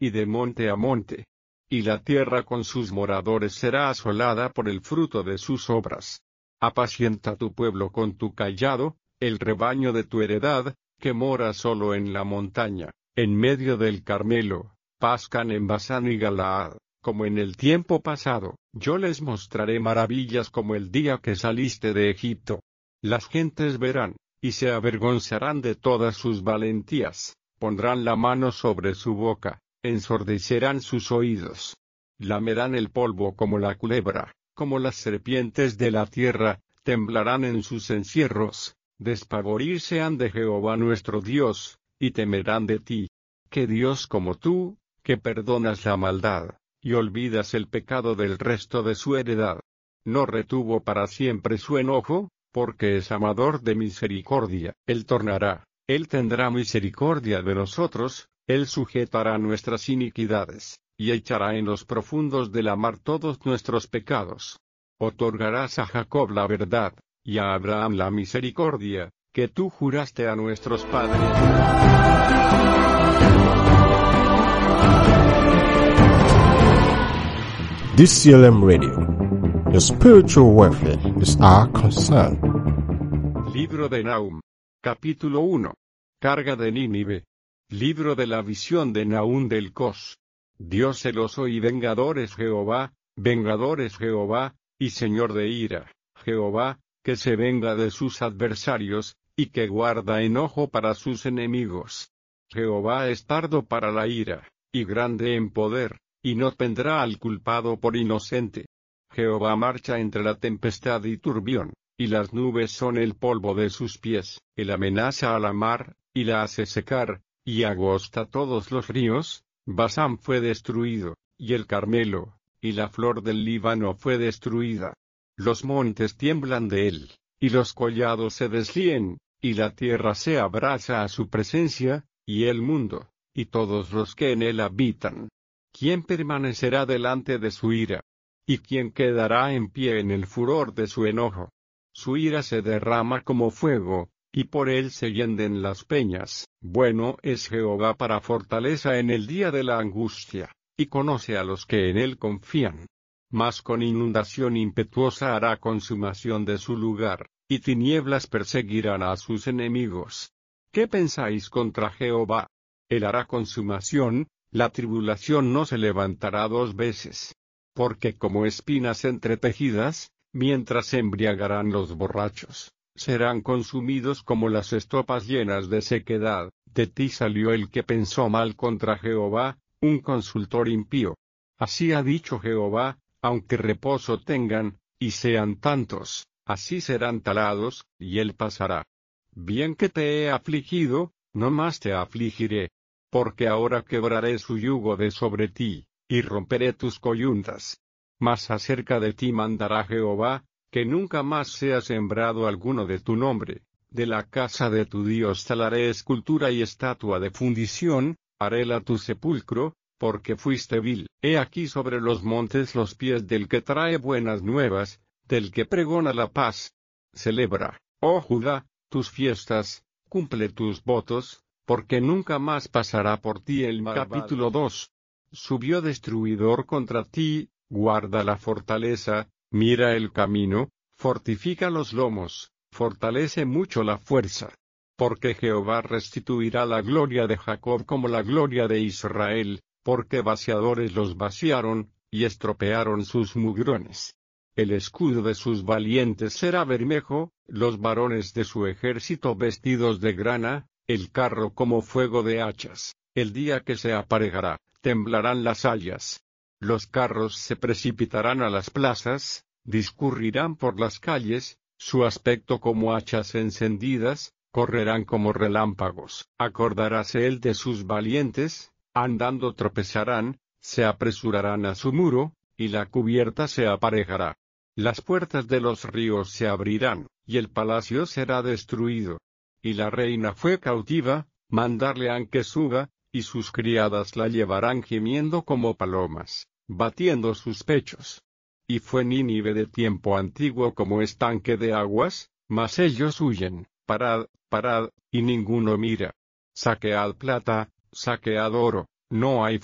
y de monte a monte. Y la tierra con sus moradores será asolada por el fruto de sus obras. Apacienta tu pueblo con tu cayado, el rebaño de tu heredad, que mora solo en la montaña, en medio del Carmelo, pascan en Basán y Galaad, como en el tiempo pasado. Yo les mostraré maravillas como el día que saliste de Egipto. Las gentes verán, y se avergonzarán de todas sus valentías, pondrán la mano sobre su boca, ensordecerán sus oídos. Lamerán el polvo como la culebra, como las serpientes de la tierra, temblarán en sus encierros, despavorirse han de Jehová nuestro Dios, y temerán de ti. Que Dios como tú, que perdonas la maldad, y olvidas el pecado del resto de su heredad. No retuvo para siempre su enojo, porque es amador de misericordia. Él tornará, Él tendrá misericordia de nosotros, Él sujetará nuestras iniquidades, y echará en los profundos de la mar todos nuestros pecados. Otorgarás a Jacob la verdad, y a Abraham la misericordia, que tú juraste a nuestros padres. DCLM Radio. The spiritual warfare is our concern. Libro de Nahum. Capítulo 1. Carga de Nínive. Libro de la visión de Nahum del Cos. Dios celoso y vengador es Jehová, y Señor de ira, Jehová, que se venga de sus adversarios, y que guarda enojo para sus enemigos. Jehová es tardo para la ira, y grande en poder, y no tendrá al culpado por inocente. Jehová marcha entre la tempestad y turbión, y las nubes son el polvo de sus pies. Él amenaza a la mar, y la hace secar, y agosta todos los ríos. Basán fue destruido, y el Carmelo, y la flor del Líbano fue destruida. Los montes tiemblan de él, y los collados se deslíen, y la tierra se abraza a su presencia, y el mundo, y todos los que en él habitan. ¿Quién permanecerá delante de su ira? ¿Y quién quedará en pie en el furor de su enojo? Su ira se derrama como fuego, y por él se hienden las peñas. Bueno es Jehová para fortaleza en el día de la angustia, y conoce a los que en él confían. Mas con inundación impetuosa hará consumación de su lugar, y tinieblas perseguirán a sus enemigos. ¿Qué pensáis contra Jehová? Él hará consumación, la tribulación no se levantará dos veces. Porque como espinas entretejidas, mientras se embriagarán los borrachos, serán consumidos como las estopas llenas de sequedad. De ti salió el que pensó mal contra Jehová, un consultor impío. Así ha dicho Jehová, aunque reposo tengan, y sean tantos, así serán talados, y él pasará. Bien que te he afligido, no más te afligiré. Porque ahora quebraré su yugo de sobre ti, y romperé tus coyuntas. Mas acerca de ti mandará Jehová, que nunca más sea sembrado alguno de tu nombre. De la casa de tu Dios talaré escultura y estatua de fundición, haréla tu sepulcro, porque fuiste vil. He aquí sobre los montes los pies del que trae buenas nuevas, del que pregona la paz. Celebra, oh Judá, tus fiestas, cumple tus votos, porque nunca más pasará por ti el malvado. Capítulo 2. Subió destruidor contra ti, guarda la fortaleza, mira el camino, fortifica los lomos, fortalece mucho la fuerza. Porque Jehová restituirá la gloria de Jacob como la gloria de Israel, porque vaciadores los vaciaron, y estropearon sus mugrones. El escudo de sus valientes será bermejo, los varones de su ejército vestidos de grana, el carro como fuego de hachas. El día que se aparejará, temblarán las hayas. Los carros se precipitarán a las plazas, discurrirán por las calles, su aspecto como hachas encendidas, correrán como relámpagos. Acordaráse él de sus valientes, andando tropezarán, se apresurarán a su muro, y la cubierta se aparejará. Las puertas de los ríos se abrirán, y el palacio será destruido. Y la reina fue cautiva, mandarle han que suba, y sus criadas la llevarán gimiendo como palomas, batiendo sus pechos. Y fue Nínive de tiempo antiguo como estanque de aguas, mas ellos huyen. Parad, parad, y ninguno mira. Saquead plata, saquead oro, no hay